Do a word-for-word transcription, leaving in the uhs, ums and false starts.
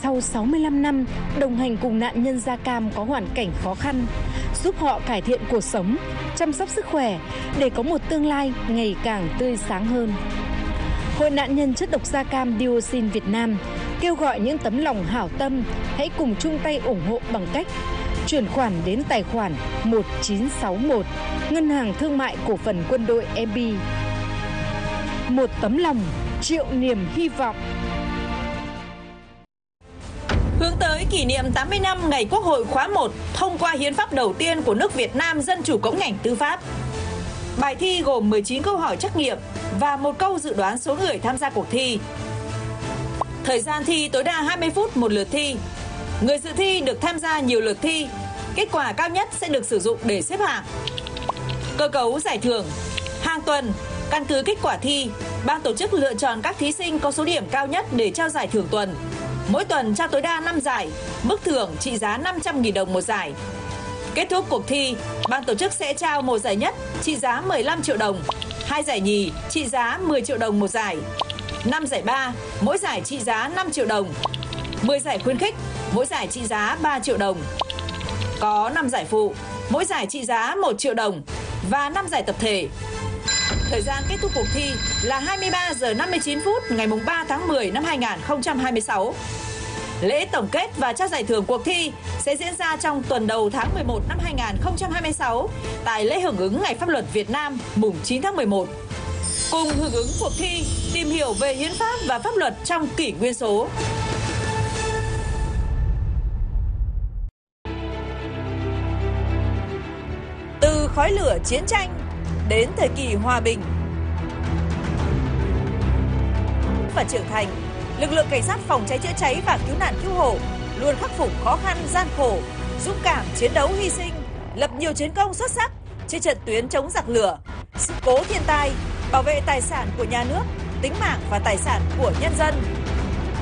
sau sáu mươi lăm năm đồng hành cùng nạn nhân da cam có hoàn cảnh khó khăn, giúp họ cải thiện cuộc sống, chăm sóc sức khỏe để có một tương lai ngày càng tươi sáng hơn. Hội nạn nhân chất độc da cam dioxin Việt Nam kêu gọi những tấm lòng hảo tâm hãy cùng chung tay ủng hộ bằng cách chuyển khoản đến tài khoản một chín sáu một, Ngân hàng Thương mại Cổ phần Quân đội e bê. Một tấm lòng, triệu niềm hy vọng. Hướng tới kỷ niệm tám mươi năm ngày Quốc hội khóa một thông qua hiến pháp đầu tiên của nước Việt Nam Dân chủ Cộng ngành tư pháp. Bài thi gồm mười chín câu hỏi trắc nghiệm và một câu dự đoán số người tham gia cuộc thi. Thời gian thi tối đa hai mươi phút một lượt thi. Người dự thi được tham gia nhiều lượt thi. Kết quả cao nhất sẽ được sử dụng để xếp hạng. Cơ cấu giải thưởng. Hàng tuần, căn cứ kết quả thi, ban tổ chức lựa chọn các thí sinh có số điểm cao nhất để trao giải thưởng tuần. Mỗi tuần trao tối đa năm giải, mức thưởng trị giá năm trăm nghìn đồng một giải. Kết thúc cuộc thi, ban tổ chức sẽ trao một giải nhất trị giá mười lăm triệu đồng, hai giải nhì trị giá mười triệu đồng một giải, năm giải ba, mỗi giải trị giá năm triệu đồng, mười giải khuyến khích, mỗi giải trị giá ba triệu đồng. Có năm giải phụ, mỗi giải trị giá một triệu đồng và năm giải tập thể. Thời gian kết thúc cuộc thi là hai mươi ba giờ năm mươi chín phút ngày ba tháng mười năm hai nghìn không trăm hai mươi sáu. Lễ tổng kết và trao giải thưởng cuộc thi sẽ diễn ra trong tuần đầu tháng mười một năm hai nghìn không trăm hai mươi sáu tại lễ hưởng ứng Ngày Pháp luật Việt Nam mùng chín tháng mười một. Cùng hưởng ứng cuộc thi, tìm hiểu về hiến pháp và pháp luật trong kỷ nguyên số. Từ khói lửa chiến tranh đến thời kỳ hòa bình và trưởng thành, lực lượng cảnh sát phòng cháy chữa cháy và cứu nạn cứu hộ luôn khắc phục khó khăn gian khổ, dũng cảm chiến đấu hy sinh, lập nhiều chiến công xuất sắc trên trận tuyến chống giặc lửa, sự cố thiên tai, bảo vệ tài sản của nhà nước, tính mạng và tài sản của nhân dân.